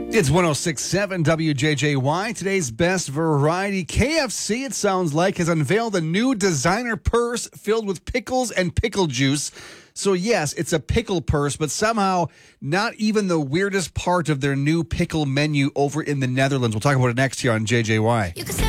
It's 106.7 WJJY. Today's best variety. KFC, it sounds like, has unveiled a new designer purse filled with pickles and pickle juice. So yes, it's a pickle purse, but somehow not even the weirdest part of their new pickle menu over in the Netherlands. We'll talk about it next here on JJY.